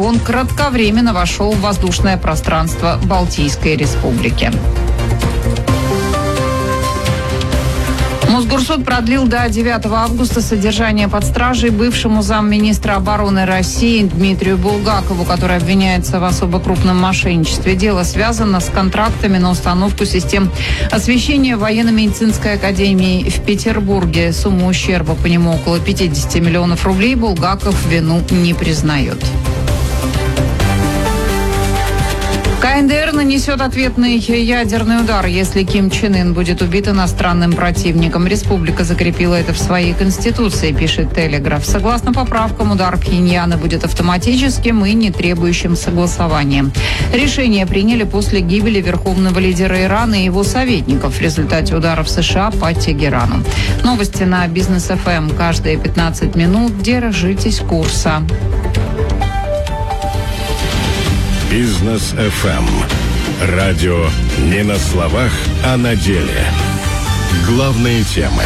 дрон кратковременно вошел в воздушное пространство Балтийской республики. Мосгорсуд продлил до 9 августа содержание под стражей бывшему замминистра обороны России Дмитрию Булгакову, который обвиняется в особо крупном мошенничестве. Дело связано с контрактами на установку систем освещения военно-медицинской академии в Петербурге. Сумма ущерба по нему около 50 миллионов рублей. Булгаков вину не признает. КНДР нанесет ответный ядерный удар, если Ким Чен Ын будет убит иностранным противником. Республика закрепила это в своей конституции, пишет Телеграф. Согласно поправкам, удар Пхеньяна будет автоматическим и не требующим согласования. Решение приняли после гибели верховного лидера Ирана и его советников в результате ударов США по Тегерану. Новости на Бизнес ФМ каждые 15 минут. Держитесь курса. Бизнес ФМ. Радио не на словах, а на деле. Главные темы.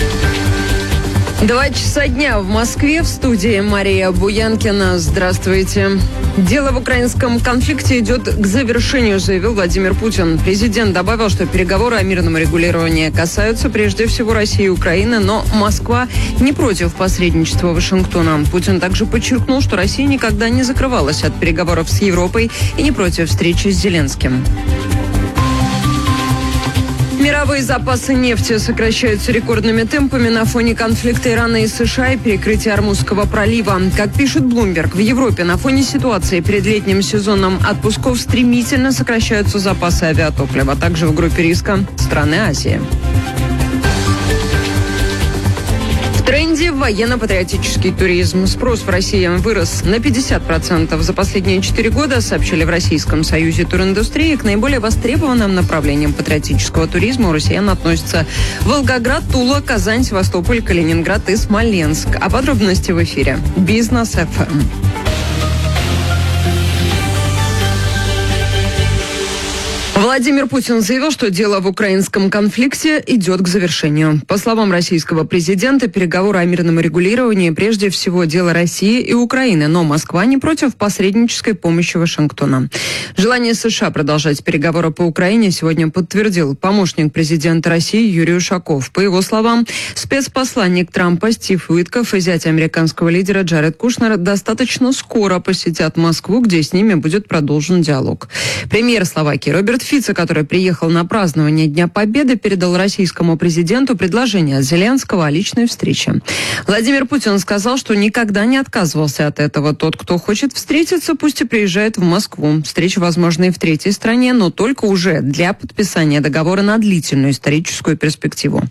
2 часа дня в Москве. В студии Мария Буянкина. Здравствуйте. Дело в украинском конфликте идет к завершению, заявил Владимир Путин. Президент добавил, что переговоры о мирном регулировании касаются прежде всего России и Украины, но Москва не против посредничества Вашингтона. Путин также подчеркнул, что Россия никогда не закрывалась от переговоров с Европой и не против встречи с Зеленским. Мировые запасы нефти сокращаются рекордными темпами на фоне конфликта Ирана и США и перекрытия Ормузского пролива. Как пишет Bloomberg, в Европе на фоне ситуации перед летним сезоном отпусков стремительно сокращаются запасы авиатоплива, а также в группе риска страны Азии. В тренде военно-патриотический туризм. Спрос в России вырос на 50% за последние 4 года, сообщили в Российском союзе туриндустрии. К наиболее востребованным направлениям патриотического туризма у россиян относятся Волгоград, Тула, Казань, Севастополь, Калининград и Смоленск. А подробности в эфире. Бизнес ФМ. Владимир Путин заявил, что дело в украинском конфликте идет к завершению. По словам российского президента, переговоры о мирном регулировании прежде всего дело России и Украины, но Москва не против посреднической помощи Вашингтона. Желание США продолжать переговоры по Украине сегодня подтвердил помощник президента России Юрий Ушаков. По его словам, спецпосланник Трампа Стив Уитков и зять американского лидера Джаред Кушнер достаточно скоро посетят Москву, где с ними будет продолжен диалог. Премьер Словакии Роберт Фицо, который приехал на празднование Дня Победы, передал российскому президенту предложение от Зеленского о личной встрече. Владимир Путин сказал, что никогда не отказывался от этого. Тот, кто хочет встретиться, пусть и приезжает в Москву. Встреча возможна и в третьей стране, но только уже для подписания договора на длительную историческую перспективу.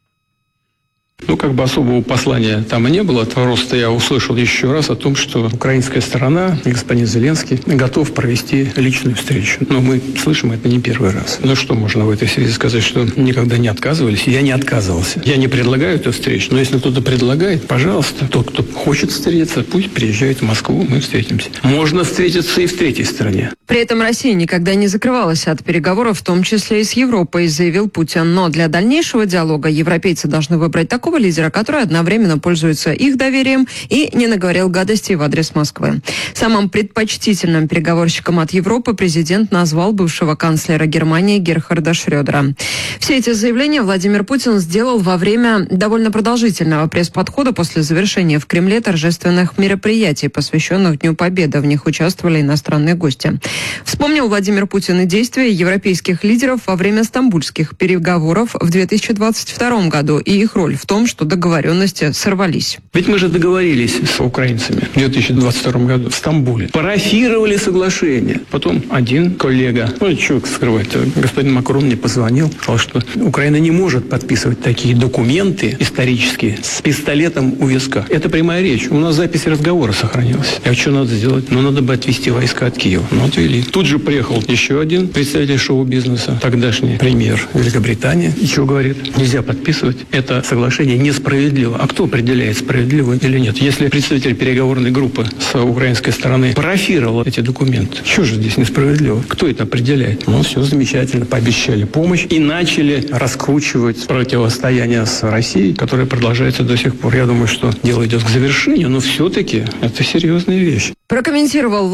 Особого послания там и не было. Просто я услышал еще раз о том, что украинская сторона, господин Зеленский, готов провести личную встречу. Но мы слышим это не первый раз. Что можно в этой связи сказать, что никогда не отказывались? Я не отказывался. Я не предлагаю эту встречу, но если кто-то предлагает, пожалуйста, тот, кто хочет встретиться, пусть приезжает в Москву, мы встретимся. Можно встретиться и в третьей стране. При этом Россия никогда не закрывалась от переговоров, в том числе и с Европой, заявил Путин. Но для дальнейшего диалога европейцы должны выбрать такого лидера, который одновременно пользуется их доверием и не наговорил гадостей в адрес Москвы. Самым предпочтительным переговорщиком от Европы президент назвал бывшего канцлера Германии Герхарда Шрёдера. Все эти заявления Владимир Путин сделал во время довольно продолжительного пресс-подхода после завершения в Кремле торжественных мероприятий, посвященных Дню Победы. В них участвовали иностранные гости. Вспомнил Владимир Путин и действия европейских лидеров во время стамбульских переговоров в 2022 году и их роль в том, что договоренности сорвались. Ведь мы же договорились с украинцами в 2022 году в Стамбуле. Парафировали соглашение. Потом один коллега, что скрывать, господин Макрон мне позвонил, сказал, что Украина не может подписывать такие документы исторические с пистолетом у виска. Это прямая речь. У нас запись разговора сохранилась. А что надо сделать? Надо бы отвести войска от Киева. Отвели. Тут же приехал еще один представитель шоу-бизнеса, тогдашний премьер Великобритании. И что говорит? Нельзя подписывать. Это соглашение несправедливо. А кто определяет, справедливо или нет? Если представитель переговорной группы с украинской стороны парафировал эти документы, что же здесь несправедливо? Кто это определяет? Все замечательно. Пообещали помощь и начали раскручивать противостояние с Россией, которое продолжается до сих пор. Я думаю, что дело идет к завершению, но все-таки это серьезная вещь. Прокомментировал